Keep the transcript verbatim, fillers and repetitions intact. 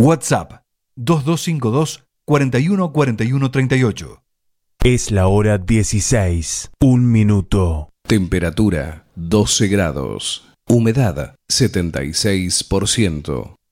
WhatsApp dos dos cinco dos, cuatro uno cuatro uno tres ocho. Es la hora dieciséis, un minuto. Temperatura doce grados. Humedad setenta y seis por ciento.